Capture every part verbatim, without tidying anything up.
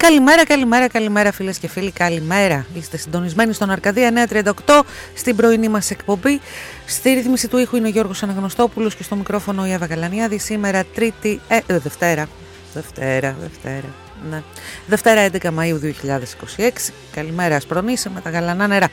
Καλημέρα, καλημέρα, καλημέρα φίλες και φίλοι, καλημέρα. Είστε συντονισμένοι στον Αρκαδία εννιακόσια τριάντα οκτώ στην πρωινή μας εκπομπή. Στη ρύθμιση του ήχου είναι ο Γιώργος Αναγνωστόπουλος και στο μικρόφωνο η Εύα Γαλανιάδη. Σήμερα Τρίτη, ε, Δευτέρα, Δευτέρα, Δευτέρα, ναι. Δευτέρα έντεκα Μαΐου δύο χιλιάδες είκοσι έξι. Καλημέρα Ασπρονήσε με τα γαλανά νερά.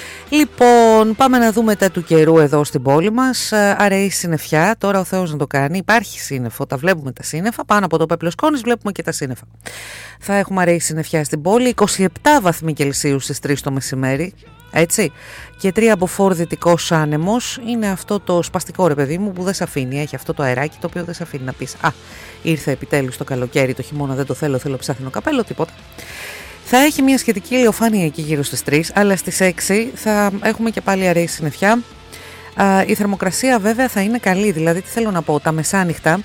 Λοιπόν, πάμε να δούμε τα του καιρού εδώ στην πόλη μας. Αραιή συννεφιά, τώρα ο Θεός να το κάνει. Υπάρχει σύννεφο, τα βλέπουμε τα σύννεφα. Πάνω από το πέπλο σκόνης βλέπουμε και τα σύννεφα. Θα έχουμε αραιή συννεφιά στην πόλη. είκοσι επτά βαθμοί Κελσίου στις τρεις το μεσημέρι. Έτσι. Και τρία από φορδυτικός άνεμος. Είναι αυτό το σπαστικό ρε παιδί μου που δεν σε αφήνει. Έχει αυτό το αεράκι το οποίο δεν σε αφήνει να πεις α, ήρθε επιτέλους το καλοκαίρι, το χειμώνα δεν το θέλω, θέλω ψάχνω καπέλο, τίποτα. Θα έχει μια σχετική ηλιοφάνεια εκεί γύρω στις τρεις, αλλά στις έξι θα έχουμε και πάλι αραιή συννεφιά. Η θερμοκρασία βέβαια θα είναι καλή, δηλαδή τι θέλω να πω, τα μεσάνυχτα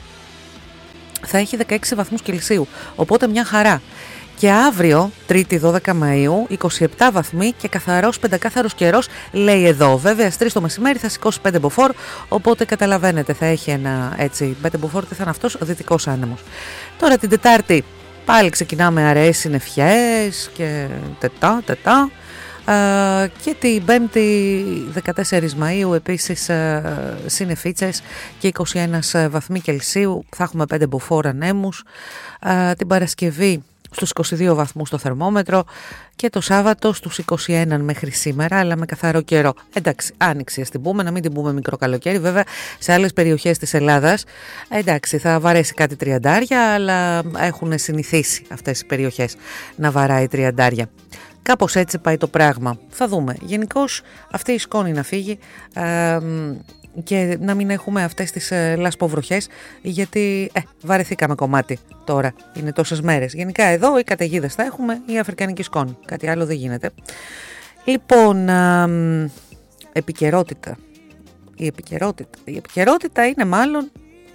θα έχει δεκαέξι βαθμούς Κελσίου, οπότε μια χαρά. Και αύριο, Τρίτη δώδεκα Μαΐου, είκοσι επτά βαθμοί και καθαρός πεντακάθαρος καιρός, λέει εδώ. Βέβαια, στις τρεις το μεσημέρι θα σηκώσει πέντε μποφόρ, οπότε καταλαβαίνετε, θα έχει ένα έτσι πέντε μποφόρ και θα είναι αυτός δυτικός άνεμος. Τώρα την Τετάρτη πάλι ξεκινάμε αραιές συννεφιές και τετά, τετά. Uh, και την Πέμπτη δεκατέσσερις Μαΐου επίσης uh, συννεφίτσες και είκοσι ένα βαθμοί Κελσίου, θα έχουμε πέντε μποφόρ ανέμους. Uh, την Παρασκευή στους είκοσι δύο βαθμούς στο θερμόμετρο και το Σάββατο στους είκοσι ένα μέχρι σήμερα, αλλά με καθαρό καιρό. Εντάξει, άνοιξη ας την πούμε, να μην την πούμε μικρό καλοκαίρι. Βέβαια σε άλλες περιοχές της Ελλάδας εντάξει θα βαρέσει κάτι τριαντάρια, αλλά έχουν συνηθίσει αυτές οι περιοχές να βαράει τριαντάρια. Κάπως έτσι πάει το πράγμα. Θα δούμε. Γενικώς αυτή η σκόνη να φύγει ε, και να μην έχουμε αυτές τις ε, λασποβροχές, γιατί ε, βαρεθήκαμε κομμάτι τώρα. Είναι τόσες μέρες. Γενικά εδώ οι καταιγίδες θα έχουμε, η αφρικανική σκόνη. Κάτι άλλο δεν γίνεται. Λοιπόν, ε, επικαιρότητα. Η επικαιρότητα. Η επικαιρότητα είναι μάλλον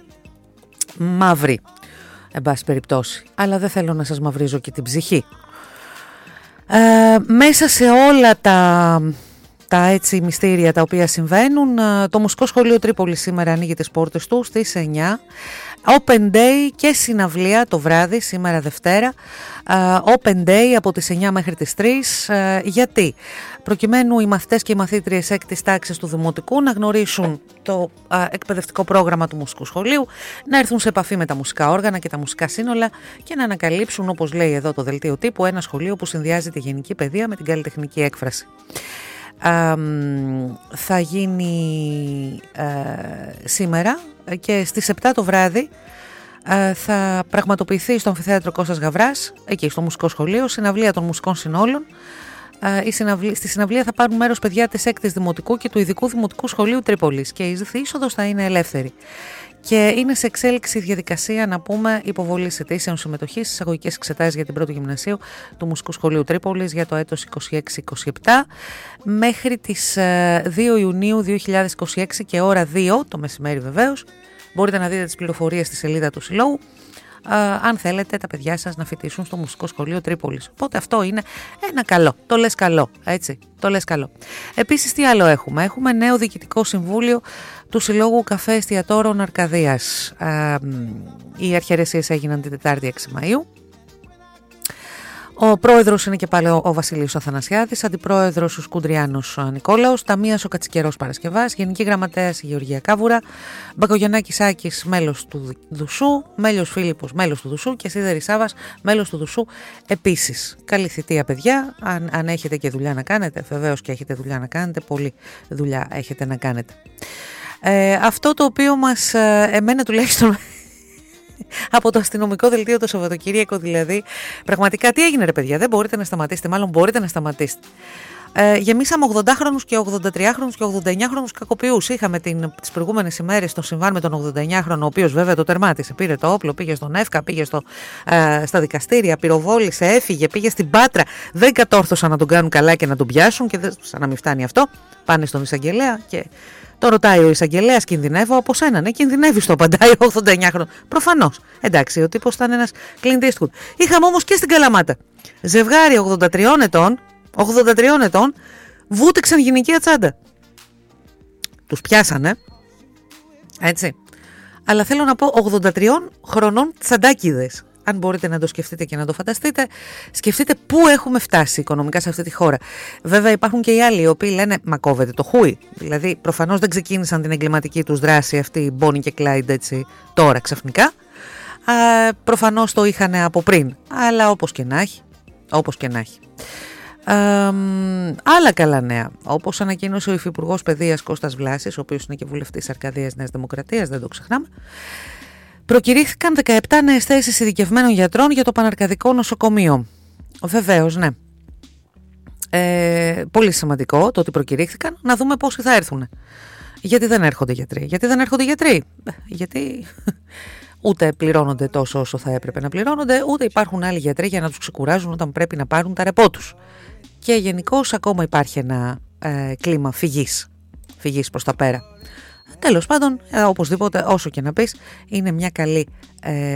μαύρη, εν πάση περιπτώσει. Αλλά δεν θέλω να σας μαυρίζω και την ψυχή. Ε, μέσα σε όλα τα, τα έτσι μυστήρια τα οποία συμβαίνουν, το Μουσικό Σχολείο Τρίπολης σήμερα ανοίγει τις πόρτες του στις εννιά. Open Day και συναυλία το βράδυ, σήμερα Δευτέρα. Uh, Open Day από τις εννιά μέχρι τις τρεις. Uh, γιατί? Προκειμένου οι μαθητές και οι μαθήτριες έκτης τάξης του Δημοτικού να γνωρίσουν το uh, εκπαιδευτικό πρόγραμμα του Μουσικού Σχολείου, να έρθουν σε επαφή με τα μουσικά όργανα και τα μουσικά σύνολα και να ανακαλύψουν, όπως λέει εδώ το δελτίο τύπου, ένα σχολείο που συνδυάζει τη γενική παιδεία με την καλλιτεχνική έκφραση. Uh, θα γίνει uh, σήμερα και στις επτά το βράδυ uh, θα πραγματοποιηθεί στο Αμφιθέατρο Κώστας Γαβράς, εκεί στο Μουσικό Σχολείο, συναυλία των μουσικών συνόλων. Uh, η συναυλία, στη συναυλία θα πάρουν μέρος παιδιά της έκτης Δημοτικού και του Ειδικού Δημοτικού Σχολείου Τρίπολης και η είσοδος θα είναι ελεύθερη. Και είναι σε εξέλιξη διαδικασία, να πούμε, υποβολής αιτήσεων συμμετοχής στις εισαγωγικές εξετάσεις για την πρώτη γυμνασίου του Μουσικού Σχολείου Τρίπολης για το έτος είκοσι έξι είκοσι επτά μέχρι τις δύο Ιουνίου δύο χιλιάδες είκοσι έξι και ώρα δύο το μεσημέρι βεβαίως. Μπορείτε να δείτε τις πληροφορίες στη σελίδα του Συλλόγου, αν θέλετε τα παιδιά σας να φοιτήσουν στο Μουσικό Σχολείο Τρίπολης. Οπότε αυτό είναι ένα καλό. Το λες καλό, έτσι. Το λες καλό. Επίσης τι άλλο έχουμε? Έχουμε νέο διοικητικό συμβούλιο του Συλλόγου Καφέ Εστιατόρων Αρκαδίας. Οι αρχαιρεσίες έγιναν την Τετάρτη έξι Μαΐου. Ο πρόεδρος είναι και πάλι ο Βασίλειος Αθανασιάδης, αντιπρόεδρος ο Σκουντριάνος Νικόλαος, ταμείας ο Κατσικερός Παρασκευάς, γενική γραμματέας η Γεωργία Κάβουρα, Μπακογιαννάκης Άκης μέλος του Δουσού, Μέλιος Φίλιππος μέλος του Δουσού και Σίδερης Σάβας μέλος του Δουσού επίσης. Καλή θητεία παιδιά, αν, αν έχετε και δουλειά να κάνετε, βεβαίως και έχετε δουλειά να κάνετε, πολλή δουλειά έχετε να κάνετε. Ε, αυτό το οποίο μας, εμένα τουλάχιστον από το αστυνομικό δελτίο το Σαββατοκύριακο δηλαδή, πραγματικά τι έγινε ρε παιδιά, δεν μπορείτε να σταματήσετε, μάλλον μπορείτε να σταματήσετε. Ε, γεμίσαμε ογδοντάχρονους και ογδοντατριάχρονους και ογδονταεννιάχρονους κακοποιούς. Είχαμε την, τις προηγούμενες ημέρες το συμβάν με τον ογδονταεννιάχρονο, ο οποίος βέβαια το τερμάτισε. Πήρε το όπλο, πήγε στον ΕΦΚΑ, πήγε στο, ε, στα δικαστήρια, πυροβόλησε, έφυγε, πήγε στην Πάτρα. Δεν κατόρθωσαν να τον κάνουν καλά και να τον πιάσουν και δεν, σαν να μην φτάνει αυτό. Πάνε στον εισαγγελέα και το ρωτάει ο εισαγγελέας, κινδυνεύω από σένα. Ναι, κινδυνεύει, το απαντάει ο ογδονταεννιάχρονος. Προφανώς. Εντάξει, ο τύπος ήταν ένας Clint Eastwood. Είχαμε όμως και στην Καλαμάτα ζευγάρι ογδόντα τριών ετών. ογδόντα τριών ετών βούτυξαν γυναικεία τσάντα. Τους πιάσανε, έτσι. Αλλά θέλω να πω ογδόντα τριών χρονών τσαντάκιδες. αν μπορείτε να το σκεφτείτε και να το φανταστείτε, σκεφτείτε πού έχουμε φτάσει οικονομικά σε αυτή τη χώρα. Βέβαια υπάρχουν και οι άλλοι οι οποίοι λένε μα κόβεται το χούι. Δηλαδή προφανώς δεν ξεκίνησαν την εγκληματική τους δράση αυτή οι Bonnie και Clyde έτσι τώρα ξαφνικά. Α, προφανώς το είχαν από πριν, αλλά όπως και να έχει, όπως και να έχει. Ε, άλλα καλά νέα, όπως ανακοίνωσε ο Υφυπουργός Παιδείας Κώστας Βλάσης, ο οποίος είναι και βουλευτής Αρκαδίας Νέας Δημοκρατίας, δεν το ξεχνάμε. Προκηρύχθηκαν δεκαεπτά νέες θέσεις ειδικευμένων γιατρών για το Παναρκαδικό Νοσοκομείο. Βεβαίως, ναι. Ε, πολύ σημαντικό το ότι προκηρύχθηκαν, να δούμε πόσοι θα έρθουν. Γιατί δεν έρχονται γιατροί. Γιατί δεν έρχονται γιατροί. Γιατί ούτε πληρώνονται τόσο όσο θα έπρεπε να πληρώνονται, ούτε υπάρχουν άλλοι γιατροί για να τους ξεκουράζουν όταν πρέπει να πάρουν τα ρεπό τους. Και γενικώς ακόμα υπάρχει ένα ε, κλίμα φυγής, φυγής προς τα πέρα. Τέλος πάντων, ε, οπωσδήποτε, όσο και να πεις, είναι μια καλή ε,